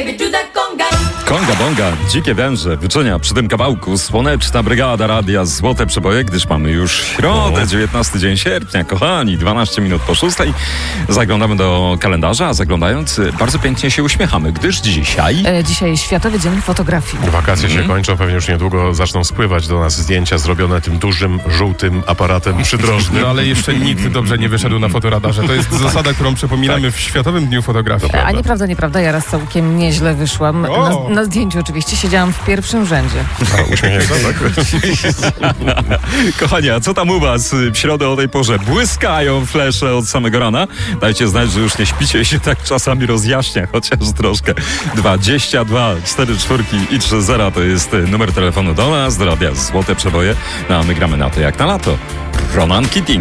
Konga bonga, dzikie węże, wyczenia przy tym kawałku, słoneczna brygada radia Złote Przeboje, gdyż mamy już środę, 19 dzień sierpnia, kochani, 12 minut po 6. Zaglądamy do kalendarza, a zaglądając bardzo pięknie się uśmiechamy, gdyż dzisiaj... Dzisiaj Światowy Dzień Fotografii. Wakacje się kończą, pewnie już niedługo zaczną spływać do nas zdjęcia zrobione tym dużym, żółtym aparatem przydrożnym. No ale jeszcze nikt dobrze nie wyszedł na fotoradarze. To jest zasada, którą przypominamy w Światowym Dniu Fotografii. A nieprawda, ja raz całkiem nieźle wyszłam. Na zdjęciu oczywiście siedziałam w pierwszym rzędzie. Uśmiechnięta, tak? Kochani, a co tam u was w środę o tej porze? Błyskają flesze od samego rana? Dajcie znać, że już nie śpicie i się tak czasami rozjaśnia, chociaż troszkę. 22 44 i 30 to jest numer telefonu do nas, do radia Złote Przeboje. No a my gramy na to jak na lato. Ronan Keating.